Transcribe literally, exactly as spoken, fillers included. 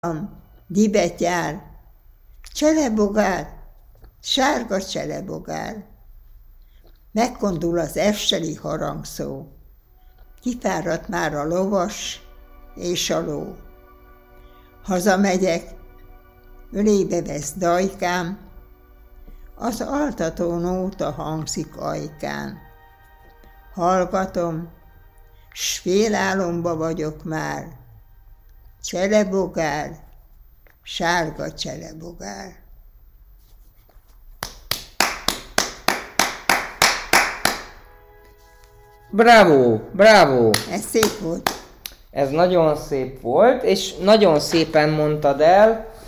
Dibetyár, cselebogár, sárga cselebogár. Megkondul az efseli harangszó, kifáradt már a lovas és a ló. Hazamegyek, ölébe vesz dajkám, az altató nóta hangzik ajkán. Hallgatom, s félálomba vagyok már, cselebogár, sárga cselebogár. Bravo, bravo! Ez szép volt. Ez nagyon szép volt, és nagyon szépen mondtad el